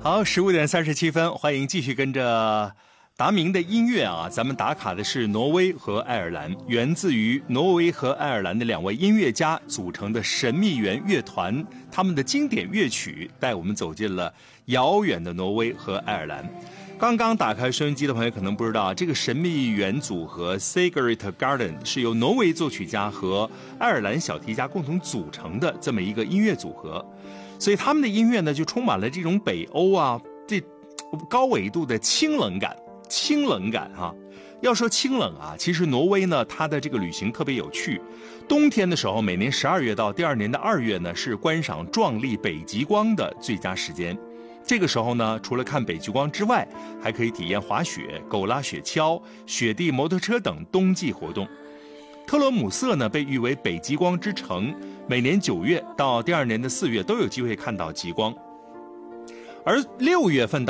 好，15:37，欢迎继续跟着达明的音乐啊，咱们打卡的是挪威和爱尔兰，源自于挪威和爱尔兰的2位音乐家组成的神秘园乐团，他们的经典乐曲带我们走进了遥远的挪威和爱尔兰。刚刚打开收音机的朋友可能不知道，这个神秘园组合 Sigrid Garden 是由挪威作曲家和爱尔兰小提家共同组成的这么一个音乐组合，所以他们的音乐呢就充满了这种北欧啊这高纬度的清冷感哈。要说清冷啊，其实挪威呢它的这个旅行特别有趣。冬天的时候，每年12月到第2年的2月呢是观赏壮丽北极光的最佳时间。这个时候呢，除了看北极光之外，还可以体验滑雪、狗拉雪橇、雪地摩托车等冬季活动。特罗姆瑟呢被誉为北极光之城，每年9月到第2年的4月都有机会看到极光，而6月份